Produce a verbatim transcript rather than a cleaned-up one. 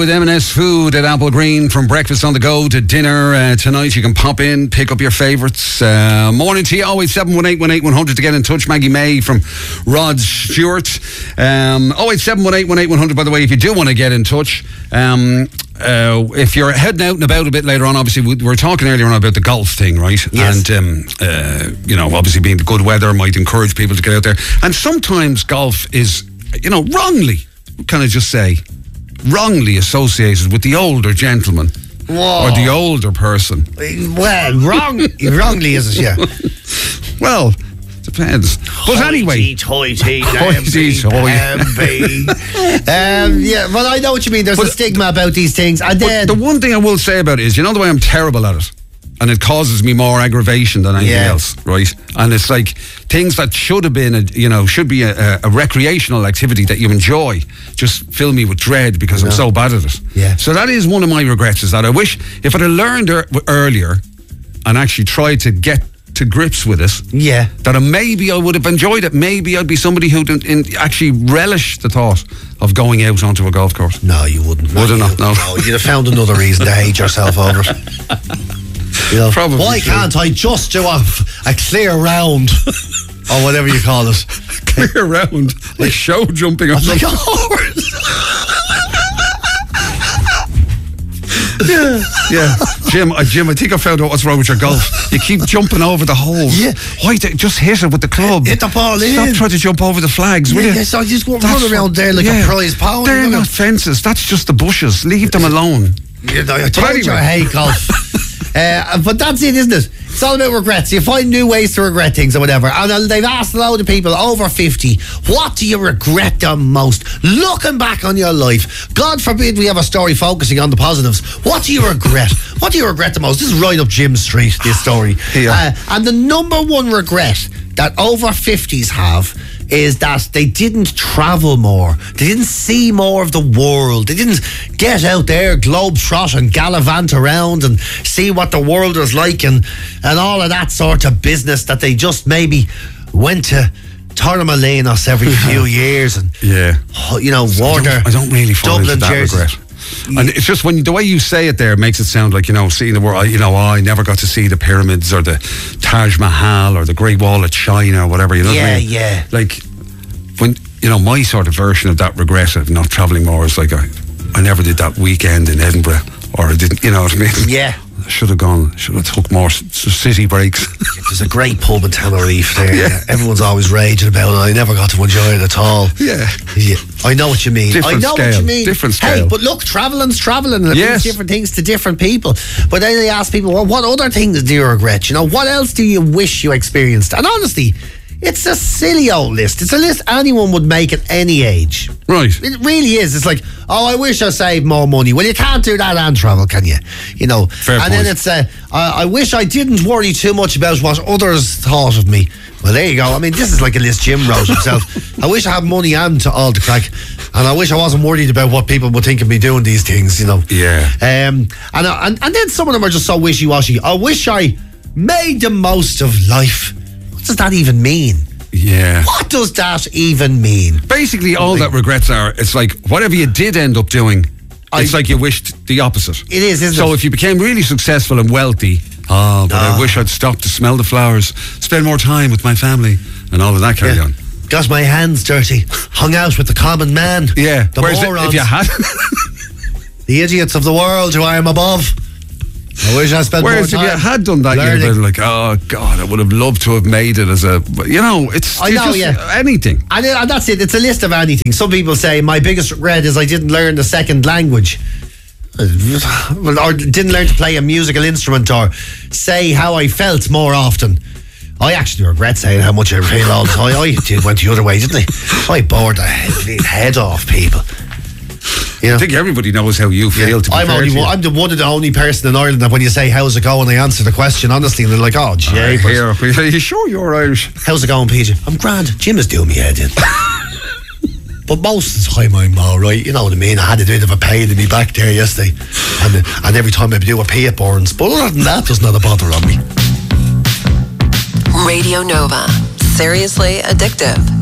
With M and S Food at Apple Green, from breakfast on the go to dinner uh, tonight, you can pop in, pick up your favourites. Uh, morning to you, always seven one eight, one eight one hundred to get in touch. Maggie May from Rod Stewart. Um, oh eight seven one eight, one eight one hundred, by the way, if you do want to get in touch. Um, uh, if you're heading out and about a bit later on, obviously, we were talking earlier on about the golf thing, right? Yes. And, um, uh, you know, obviously being the good weather might encourage people to get out there. And sometimes golf is, you know, wrongly, can I just say, wrongly associated with the older gentleman. Whoa. Or the older person. Well, wrong, wrongly is it, yeah. Well, depends. But anyway. Hoity-toity, Hoity-toity. um, yeah, well, I know what you mean. There's But- a stigma about these things. And then, The one thing I will say about it is, you know the way I'm terrible at it? And it causes me more aggravation than anything Yeah. else, right? And it's like things that should have been, a, you know, should be a, a recreational activity that you enjoy, just fill me with dread because I'm so bad at it. Yeah. So that is one of my regrets, is that I wish if I'd have learned er- earlier and actually tried to get to grips with it, yeah. that I, maybe I would have enjoyed it. Maybe I'd be somebody who'd in, in, actually relish the thought of going out onto a golf course. No, you wouldn't. Would I you. not? No. No, you'd have found another reason to hate yourself over it. You know, Probably why true. can't I just do a, a clear round or whatever you call it? Clear around, like show jumping. Or Like a something. horse. Yeah, yeah. Jim, uh, Jim, I think I found out what's wrong with your golf. You keep jumping over the holes. Yeah. Why? Don't- just hit it with the club. Hit the ball Stop in. trying to jump over the flags, will Yeah, you? yeah, so you just go That's run around what- there like yeah. a prize pound. They're you know? not fences. That's just the bushes. Leave them alone. You know, I told anyway. you I hate golf. uh, but that's it, isn't it? It's all about regrets. You find new ways to regret things or whatever. And uh, they've asked a load of people over fifty, what do you regret the most? Looking back on your life, God forbid we have a story focusing on the positives. What do you regret? What do you regret the most? This is right up Jim Street, this story. Yeah. Uh, and the number one regret that over fifties have is that they didn't travel more. They didn't see more of the world. They didn't get out there, globe-trot and gallivant around and see what the world was like and, and all of that sort of business that they just maybe went to Torremolinos every few years and, Yeah. you know, I water, don't, I don't really fall Dublin, into that Jersey. regret. And it's just when the way you say it there makes it sound like, you know, seeing the world, you know, oh, I never got to see the pyramids or the Taj Mahal or the Great Wall of China or whatever, you know what Yeah, I mean? yeah. Like, when, you know, my sort of version of that regret of not travelling more is like, I, I never did that weekend in Edinburgh, or I didn't, you know what I mean? Yeah. I should have gone, should have took more s- s- city breaks. There's a great pub in Tenerife there. Yeah. Everyone's always raging about it. I never got to enjoy it at all. Yeah. Yeah, I know what you mean. Different I know what scale, you mean. different Hey, scale. but look, travelling's travelling, and it Yes. means different things to different people. But then they ask people, well, what other things do you regret? You know, what else do you wish you experienced? And honestly, it's a silly old list. It's a list anyone would make at any age. Right. It really is. It's like, oh, I wish I saved more money. Well, you can't do that and travel, can you? You know. Fair and point. then it's, uh, I, I wish I didn't worry too much about what others thought of me. Well, there you go. I mean, this is like a list Jim wrote himself. I wish I had money and to all the crack, and I wish I wasn't worried about what people would think of me doing these things. You know. Yeah. Um. And uh, and and then some of them are just so wishy washy. I wish I made the most of life. What does that even mean? Yeah. What does that even mean? Basically, all that regrets are, it's like, whatever you did end up doing, I- it's like you wished the opposite. It is, isn't So it? if you became really successful and wealthy, oh, but I Ah. wish I'd stopped to smell the flowers, spend more time with my family, and all of that carry Yeah. on. Got my hands dirty. Hung out with the common man. Yeah. The Whereas morons. if you had, the idiots of the world who I am above. I wish I spent whereas if more you time had done that, you'd learning. have been like, oh God, I would have loved to have made it as a, you know, it's, I it's know, just yeah. anything. And, it, and that's it. It's a list of anything. Some people say my biggest regret is I didn't learn the second language. Or didn't learn to play a musical instrument or say how I felt more often. I actually regret saying how much I feel all the time. I did, went the other way, didn't I? I bored the head, head off people. You know? I think everybody knows how you feel. Yeah. To be I'm fair only to you. one, I'm the one of the only person in Ireland that when you say how's it going, I answer the question honestly, and they're like, oh, Jay, Right, here. Are you sure you're Irish? how's it going, P J? I'm grand. Jim is doing me head in. But most of the time I'm all right. You know what I mean? I had a bit of a pain in me back there yesterday, and and every time I do a pee it burns. But other than that, there's not a bother on me. Radio Nova. Seriously addictive.